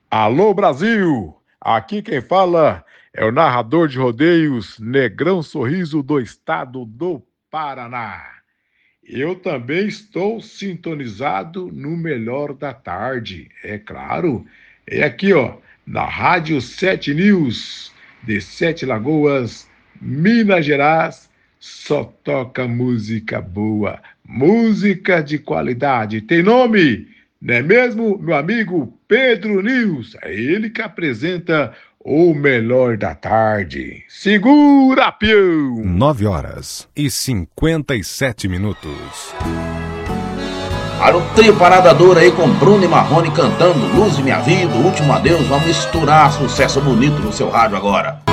Alô Brasil! Aqui quem fala é o narrador de rodeios Negrão Sorriso do estado do Paraná. Eu também estou sintonizado no melhor da tarde, é claro. É aqui, ó, na Rádio 7 News, de Sete Lagoas, Minas Gerais, só toca música boa, música de qualidade. Tem nome, não é mesmo, meu amigo Pedro News? É ele que apresenta o melhor da tarde. Segura, peão! 9h57. Para o trio Parada Dura aí com Bruno e Marrone cantando Luz de Minha Vida, Último Adeus, vamos misturar sucesso bonito no seu rádio agora.